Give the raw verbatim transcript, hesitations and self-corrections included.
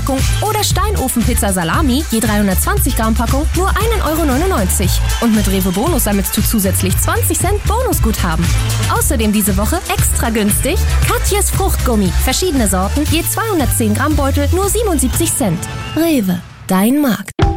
Packung oder Steinofen-Pizza Salami, je dreihundertzwanzig Gramm Packung, nur ein Euro neunundneunzig. Und mit Rewe Bonus sammelst du zusätzlich zwanzig Cent Bonusguthaben. Außerdem diese Woche extra günstig Katjes Fruchtgummi. Verschiedene Sorten, je zweihundertzehn Gramm Beutel, nur siebenundsiebzig Cent. Rewe, dein Markt.